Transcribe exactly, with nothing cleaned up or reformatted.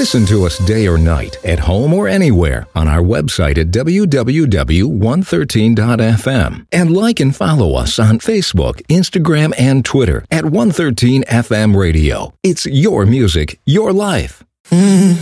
Listen to us day or night, at home or anywhere, on our website at w w w dot one thirteen dot f m. And like and follow us on Facebook, Instagram, and Twitter at one thirteen F M Radio. It's your music, your life. Mm.